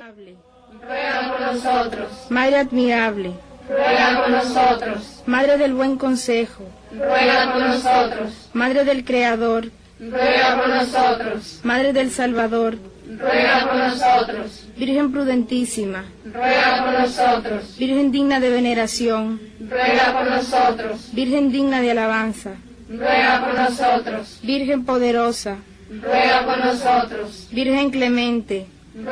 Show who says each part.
Speaker 1: admirable,
Speaker 2: ruega por nosotros.
Speaker 1: Madre admirable,
Speaker 2: Ruega por nosotros.
Speaker 1: Madre del buen consejo,
Speaker 2: Ruega por nosotros.
Speaker 1: Madre del Creador,
Speaker 2: Ruega por nosotros.
Speaker 1: Madre del Salvador,
Speaker 2: Ruega por nosotros.
Speaker 1: Virgen prudentísima,
Speaker 2: Ruega por nosotros.
Speaker 1: Virgen digna de veneración,
Speaker 2: Ruega por nosotros.
Speaker 1: Virgen digna de alabanza,
Speaker 2: Ruega por nosotros.
Speaker 1: Virgen poderosa,
Speaker 2: Ruega por nosotros.
Speaker 1: Virgen clemente,